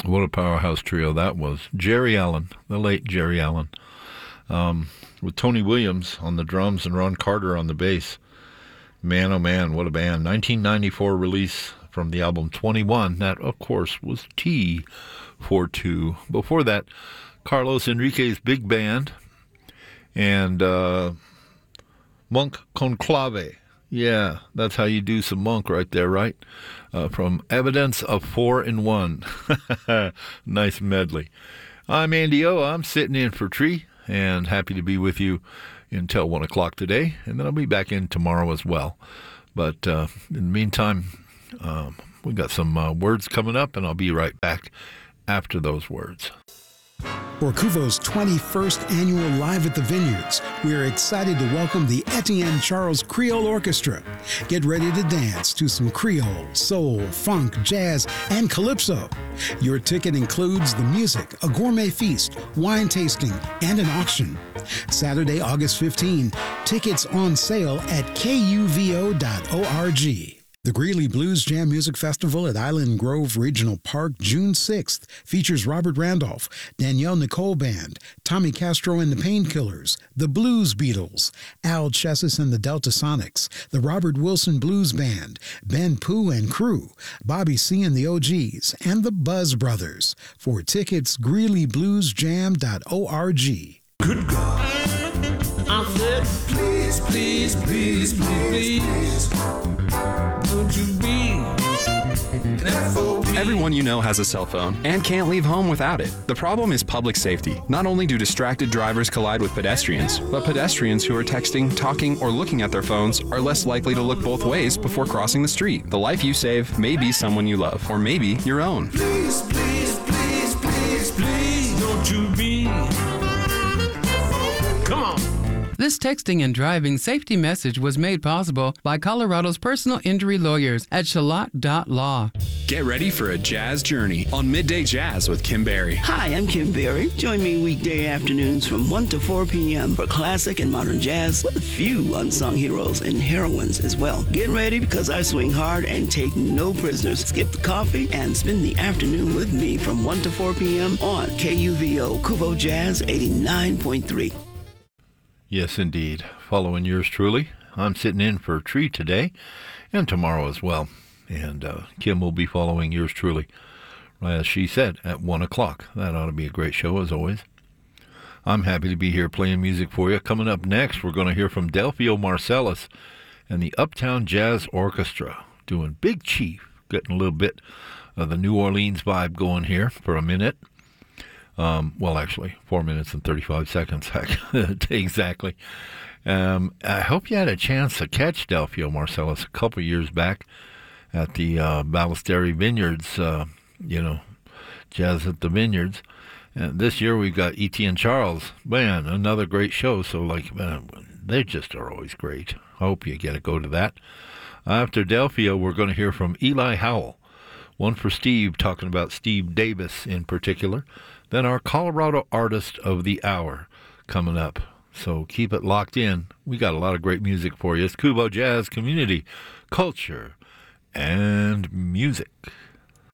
What a powerhouse trio that was. Jerry Allen, the late Jerry Allen, with Tony Williams on the drums and Ron Carter on the bass. Man, oh man, what a band. 1994 release from the album 21. That, of course, was T42. Before that, Carlos Enrique's big band and Monk Conclave. Yeah, that's how you do some Monk right there, right? From Evidence of 4 in 1. Nice medley. I'm Andy O. I'm sitting in for Tree and happy to be with you until 1 o'clock today. And then I'll be back in tomorrow as well. But in the meantime, we got some words coming up, and I'll be right back after those words. For Kuvo's 21st annual Live at the Vineyards, we are excited to welcome the Etienne Charles Creole Orchestra. Get ready to dance to some Creole, soul, funk, jazz, and calypso. Your ticket includes the music, a gourmet feast, wine tasting, and an auction. Saturday, August 15, tickets on sale at kuvo.org. The Greeley Blues Jam Music Festival at Island Grove Regional Park, June 6th, features Robert Randolph, Danielle Nicole Band, Tommy Castro and the Painkillers, the Blues Beatles, Al Chessis and the Delta Sonics, the Robert Wilson Blues Band, Ben Pooh and Crew, Bobby C. and the OGs, and the Buzz Brothers. For tickets, greeleyBluesJam.org. Good God. I said, please, please, please, please, please, don't you be an FOB. Everyone you know has a cell phone and can't leave home without it. The problem is public safety. Not only do distracted drivers collide with pedestrians, but pedestrians who are texting, talking, or looking at their phones are less likely to look both ways before crossing the street. The life you save may be someone you love, or maybe your own. Please, please, please, please, please, don't you be. Come on. This texting and driving safety message was made possible by Colorado's personal injury lawyers at Shalott.law. Get ready for a jazz journey on Midday Jazz with Kim Berry. Hi, I'm Kim Berry. Join me weekday afternoons from 1 to 4 p.m. for classic and modern jazz with a few unsung heroes and heroines as well. Get ready because I swing hard and take no prisoners. Skip the coffee and spend the afternoon with me from 1 to 4 p.m. on KUVO Kuvo Jazz 89.3. Yes, indeed. Following yours truly. I'm sitting in for Tree today and tomorrow as well. And Kim will be following yours truly, as she said, at 1 o'clock. That ought to be a great show, as always. I'm happy to be here playing music for you. Coming up next, we're going to hear from Delphio Marsalis and the Uptown Jazz Orchestra doing Big Chief, getting a little bit of the New Orleans vibe going here for a minute. Well, actually, 4 minutes and 35 seconds, exactly. I hope you had a chance to catch Delphio Marsalis a couple years back at the Ballesteri Vineyards, Jazz at the Vineyards. And this year we've got Etienne Charles. Man, another great show. So, they just are always great. I hope you get a go to that. After Delphio, we're going to hear from Eli Howell. One for Steve, talking about Steve Davis in particular. Then our Colorado Artist of the Hour coming up. So keep it locked in. We got a lot of great music for you. It's Kuvo Jazz Community, Culture, and Music.